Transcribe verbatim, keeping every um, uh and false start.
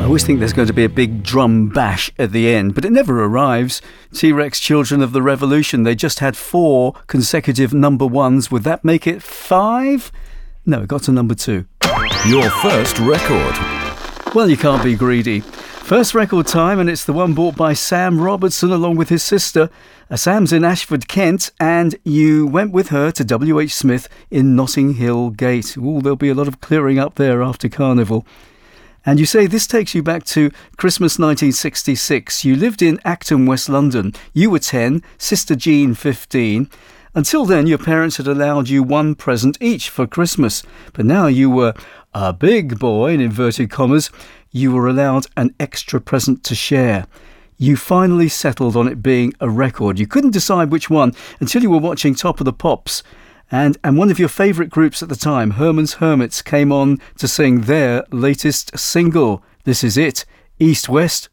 I always think there's going to be a big drum bash at the end, but it never arrives. T-Rex Children of the Revolution, they just had four consecutive number ones. Would that make it five? No, it got to number two. Your first record. Well, you can't be greedy. First record time, and it's the one bought by Sam Robertson along with his sister. Uh, Sam's in Ashford, Kent, and you went with her to W H Smith in Notting Hill Gate. Ooh, there'll be a lot of clearing up there after Carnival. And you say this takes you back to Christmas nineteen sixty-six. You lived in Acton, West London. You were ten, Sister Jean fifteen. Until then, your parents had allowed you one present each for Christmas. But now you were a big boy, in inverted commas. You were allowed an extra present to share. You finally settled on it being a record. You couldn't decide which one until you were watching Top of the Pops. And, and one of your favourite groups at the time, Herman's Hermits, came on to sing their latest single. This is it, East West